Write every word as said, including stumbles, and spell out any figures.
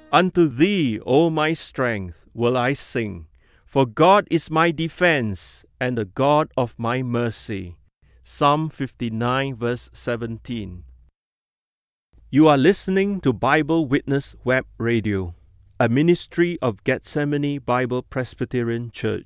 Unto thee, O my strength, will I sing, for God is my defense and the God of my mercy. Psalm fifty-nine, verse seventeen. You are listening to Bible Witness Web Radio, a ministry of Gethsemane Bible Presbyterian Church.